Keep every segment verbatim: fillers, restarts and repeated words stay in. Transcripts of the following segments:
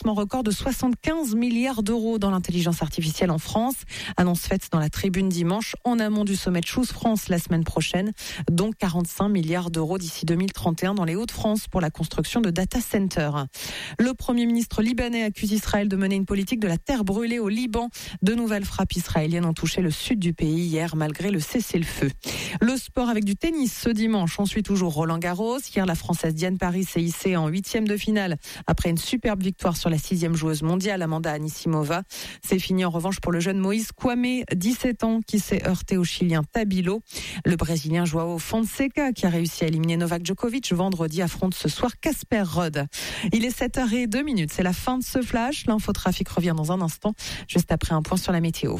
investissement record de soixante-quinze milliards d'euros dans l'intelligence artificielle en France. Annonce faite dans la Tribune dimanche en amont du sommet de Choose France la semaine prochaine, dont quarante-cinq milliards d'euros d'ici deux mille trente et un dans les Hauts-de-France pour la construction de data centers. Le Premier ministre libanais accuse Israël de mener une politique de la terre brûlée au Liban. De nouvelles frappes israéliennes ont touché le sud du pays hier malgré le cessez-le-feu. Le sport avec du tennis ce dimanche. On suit toujours Roland Garros. Hier, la Française Diane Paris s'est hissée en huitième de finale après une superbe victoire sur la sixième joueuse mondiale Amanda Anisimova. C'est fini en revanche pour le jeune Moïse Kwame, dix-sept ans, qui s'est heurté au Chilien Tabilo. Le Brésilien Joao Fonseca, qui a réussi à éliminer Novak Djokovic vendredi, affronte ce soir Casper Ruud. Il est sept heures zéro deux minutes. C'est la fin de ce flash. L'infotrafic revient dans un instant, juste après un point sur la météo.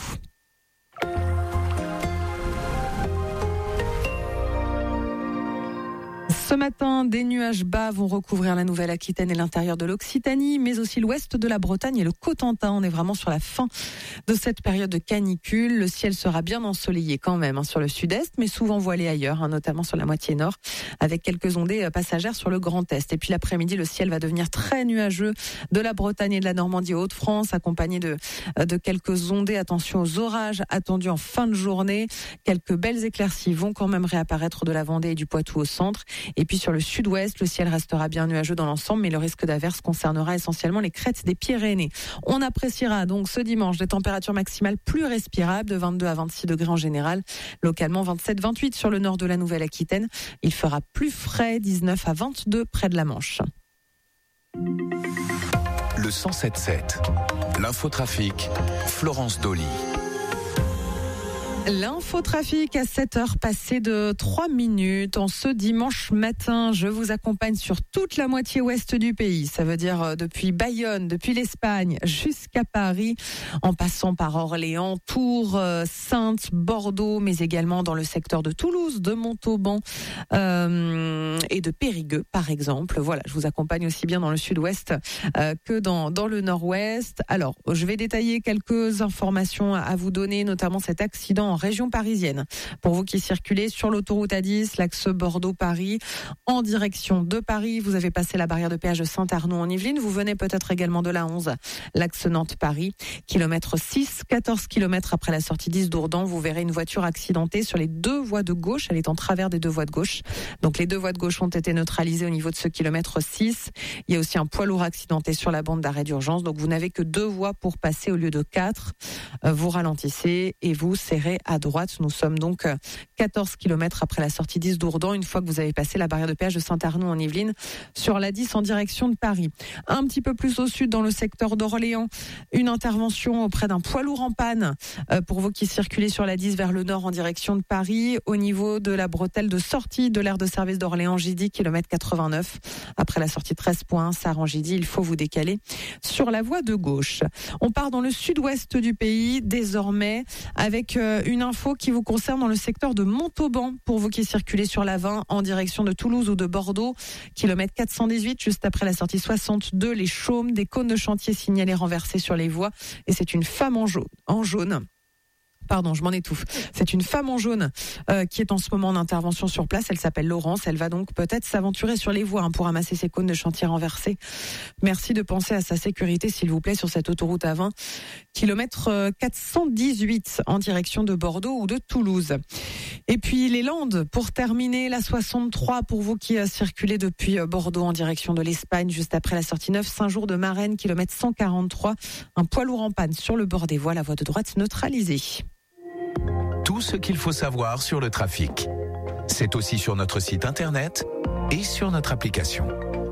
Ce matin, des nuages bas vont recouvrir la Nouvelle-Aquitaine et l'intérieur de l'Occitanie, mais aussi l'ouest de la Bretagne et le Cotentin. On est vraiment sur la fin de cette période de canicule. Le ciel sera bien ensoleillé quand même hein, sur le sud-est, mais souvent voilé ailleurs, hein, notamment sur la moitié nord, avec quelques ondées passagères sur le Grand Est. Et puis l'après-midi, le ciel va devenir très nuageux de la Bretagne et de la Normandie aux Hauts-de-France, accompagné de, de quelques ondées. Attention aux orages attendus en fin de journée. Quelques belles éclaircies vont quand même réapparaître de la Vendée et du Poitou au centre. Et puis sur le sud-ouest, le ciel restera bien nuageux dans l'ensemble, mais le risque d'averse concernera essentiellement les crêtes des Pyrénées. On appréciera donc ce dimanche des températures maximales plus respirables, de vingt-deux à vingt-six degrés en général, localement vingt-sept à vingt-huit sur le nord de la Nouvelle-Aquitaine. Il fera plus frais, dix-neuf à vingt-deux près de la Manche. Le cent sept sept, l'infotrafic, Florence Dolly. L'infotrafic à sept heures passées de trois minutes. En ce dimanche matin, je vous accompagne sur toute la moitié ouest du pays. Ça veut dire depuis Bayonne, depuis l'Espagne jusqu'à Paris, en passant par Orléans, Tours, Saintes, Bordeaux, mais également dans le secteur de Toulouse, de Montauban euh, et de Périgueux, par exemple. Voilà, je vous accompagne aussi bien dans le sud-ouest euh, que dans, dans le nord-ouest. Alors, je vais détailler quelques informations à vous donner, notamment cet accident en région parisienne. Pour vous qui circulez sur l'autoroute A dix, l'axe Bordeaux-Paris, en direction de Paris, vous avez passé la barrière de péage de Saint-Arnaud en Yvelines. Vous venez peut-être également de la onze, l'axe Nantes-Paris, kilomètre six, quatorze kilomètres après la sortie dix d'Ourdan. Vous verrez une voiture accidentée sur les deux voies de gauche. Elle est en travers des deux voies de gauche. Donc les deux voies de gauche ont été neutralisées au niveau de ce kilomètre six. Il y a aussi un poids lourd accidenté sur la bande d'arrêt d'urgence. Donc vous n'avez que deux voies pour passer au lieu de quatre. Vous ralentissez et vous serrez à droite. Nous sommes donc quatorze kilomètres après la sortie dix d'Ourdan, une fois que vous avez passé la barrière de péage de Saint-Arnaud en Yvelines, sur la dix en direction de Paris. Un petit peu plus au sud, dans le secteur d'Orléans, une intervention auprès d'un poids lourd en panne euh, pour vous qui circulez sur la dix vers le nord en direction de Paris, au niveau de la bretelle de sortie de l'aire de service d'Orléans J-dix, kilomètre quatre-vingt-neuf. Après la sortie treize point un, Saran-J-dix, il faut vous décaler sur la voie de gauche. On part dans le sud-ouest du pays, désormais, avec euh, une info qui vous concerne dans le secteur de Montauban, pour vous qui circulez sur la vingt en direction de Toulouse ou de Bordeaux, kilomètre quatre cent dix-huit, juste après la sortie soixante-deux, les chaumes, des cônes de chantier signalés renversés sur les voies, et c'est une femme en jaune. En jaune. Pardon, je m'en étouffe. C'est une femme en jaune euh, qui est en ce moment en intervention sur place. Elle s'appelle Laurence. Elle va donc peut-être s'aventurer sur les voies hein, pour ramasser ses cônes de chantier renversés. Merci de penser à sa sécurité, s'il vous plaît, sur cette autoroute A vingt, kilomètre quatre cent dix-huit en direction de Bordeaux ou de Toulouse. Et puis les Landes, pour terminer, la soixante-trois, pour vous qui circulez depuis Bordeaux en direction de l'Espagne, juste après la sortie neuf, Saint-Jour de Marennes, kilomètre cent quarante-trois. Un poids lourd en panne sur le bord des voies, la voie de droite neutralisée. Tout ce qu'il faut savoir sur le trafic. C'est aussi sur notre site internet et sur notre application.